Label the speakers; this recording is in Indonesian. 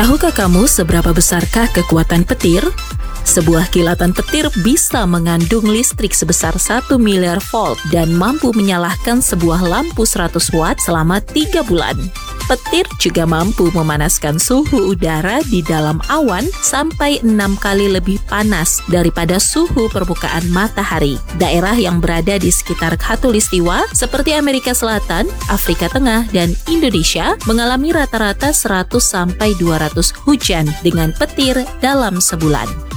Speaker 1: Tahukah kamu seberapa besarkah kekuatan petir? Sebuah kilatan petir bisa mengandung listrik sebesar 1 miliar volt dan mampu menyalakan sebuah lampu 100 watt selama 3 bulan. Petir juga mampu memanaskan suhu udara di dalam awan sampai 6 kali lebih panas daripada suhu permukaan matahari. Daerah yang berada di sekitar Khatulistiwa seperti Amerika Selatan, Afrika Tengah, dan Indonesia mengalami rata-rata 100-200 hujan dengan petir dalam sebulan.